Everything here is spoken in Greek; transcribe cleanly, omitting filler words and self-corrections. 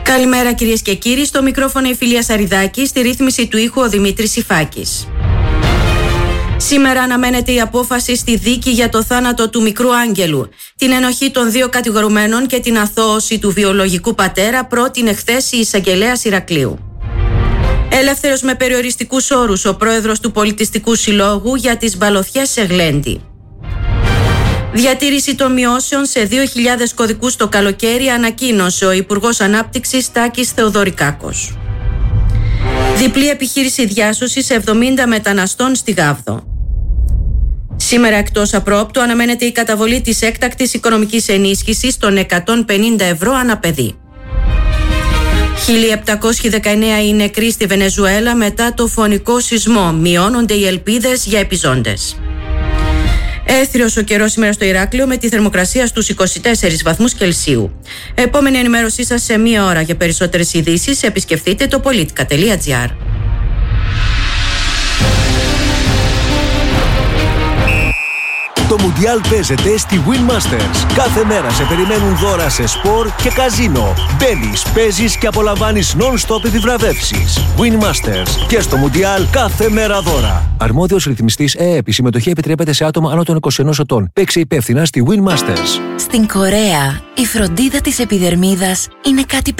Καλημέρα κυρίες και κύριοι, στο μικρόφωνο η Φιλία Σαριδάκη, στη ρύθμιση του ήχου ο Δημήτρης Ιφάκης. Σήμερα αναμένεται η απόφαση στη δίκη για το θάνατο του μικρού Άγγελου. Την ενοχή των δύο κατηγορουμένων και την αθώωση του βιολογικού πατέρα πρότεινε χθες η εισαγγελέας Ηρακλείου. Ελεύθερος με περιοριστικούς όρους ο πρόεδρος του Πολιτιστικού Συλλόγου για τις μπαλωθιές σε Γλέντι. Διατήρηση των μειώσεων σε 2.000 κωδικούς το καλοκαίρι ανακοίνωσε ο Υπουργός Ανάπτυξης Τάκης Θεοδωρικάκος. Διπλή επιχείρηση διάσωσης 70 μεταναστών στη Γάβδο. Σήμερα εκτός απρόπτου αναμένεται η καταβολή της έκτακτης οικονομικής ενίσχυσης των 150 ευρώ ανά παιδί. 1.719 οι νεκροί στη Βενεζουέλα μετά το φωνικό σεισμό. Μειώνονται οι ελπίδες για επιζώντες. Έθριος ο καιρός σήμερα στο Ηράκλειο με τη θερμοκρασία στους 24 βαθμούς Κελσίου. Επόμενη ενημέρωσή σας σε μία ώρα. Για περισσότερες ειδήσεις επισκεφτείτε το politica.gr. Το Μουντιάλ παίζεται στη Win Masters. Κάθε μέρα σε περιμένουν δώρα σε σπορ και καζίνο. Μπαίνεις, παίζεις και απολαμβάνεις non-stop επιβραβεύσεις. Win Masters. Και στο Μουντιάλ κάθε μέρα δώρα. Αρμόδιος ρυθμιστής ΕΕΠ. Η συμμετοχή επιτρέπεται σε άτομα άνω των 21 ετών. Παίξε υπεύθυνα στη Win Masters. Στην Κορέα, η φροντίδα της επιδερμίδας είναι κάτι